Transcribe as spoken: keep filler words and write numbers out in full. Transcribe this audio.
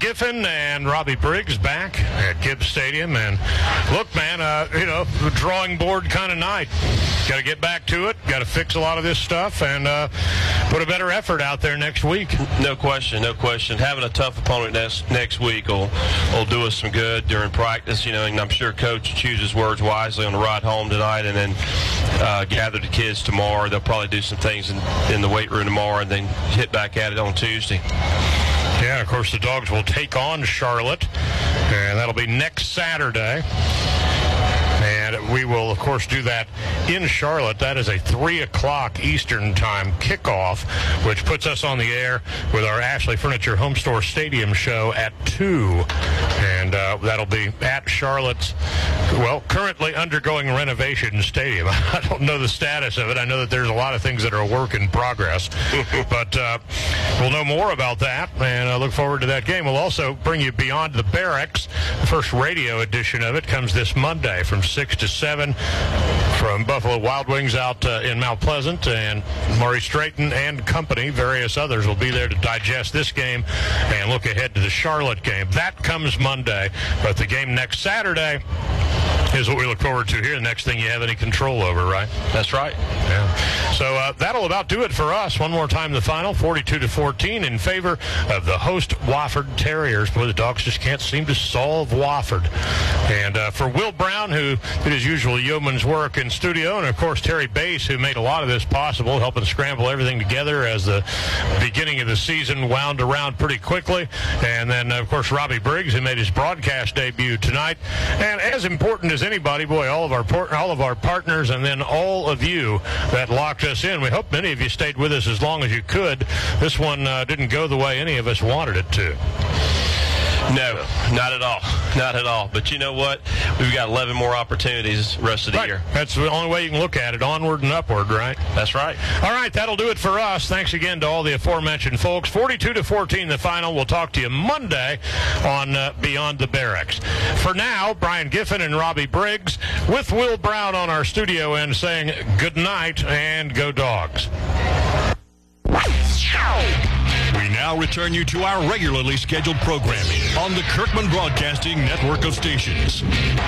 Giffen and Robbie Briggs back at Gibbs Stadium. And look, man, uh, you know, the drawing board kind of night. Got to get back to it. Got to fix a lot of this stuff and uh, put a better effort out there next week. No question, no question. Having a tough opponent next, next week will, will do us some good during practice, you know, and I'm sure Coach chooses words wisely on the ride home tonight and then uh, gather the kids tomorrow. They'll probably do some things in, in the weight room tomorrow and then hit back at it on Tuesday. Yeah, of course, the Dogs will take on Charlotte, and that'll be next Saturday. And we will, of course, do that in Charlotte. That is a three o'clock Eastern time kickoff, which puts us on the air with our Ashley Furniture Home Store Stadium show at two. And uh, that'll be at Charlotte's, well, currently undergoing renovation stadium. I don't know the status of it. I know that there's a lot of things that are a work in progress. But uh, we'll know more about that, and I look forward to that game. We'll also bring you Beyond the Barracks. The first radio edition of it comes this Monday from six to seven from Buffalo Wild Wings out uh, in Mount Pleasant, and Maury Strayton and company, various others, will be there to digest this game and look ahead to the Charlotte game. That comes Monday, but the game next Saturday is what we look forward to here. The next thing you have any control over, right? That's right. Yeah. So uh, that'll about do it for us. One more time, the final, forty-two to fourteen in favor of the host Wofford Terriers. Boy, the Dogs just can't seem to solve Wofford. And uh, for Will Brown, who did his usual yeoman's work in studio, and of course Terry Bass, who made a lot of this possible, helping scramble everything together as the beginning of the season wound around pretty quickly. And then, of course, Robbie Briggs, who made his broadcast debut tonight. And as important as anybody, boy, all of our por- all of our partners, and then all of you that locked us in. We hope many of you stayed with us as long as you could. This one uh, didn't go the way any of us wanted it to. No, not at all. Not at all. But you know what? We've got eleven more opportunities the rest of the right. year. That's the only way you can look at it, onward and upward, right? That's right. All right, that'll do it for us. Thanks again to all the aforementioned folks. forty-two to fourteen, the final. We'll talk to you Monday on uh, Beyond the Barracks. For now, Brian Giffen and Robbie Briggs with Will Brown on our studio end saying good night and go Dogs. We now return you to our regularly scheduled programming on the Kirkman Broadcasting Network of stations.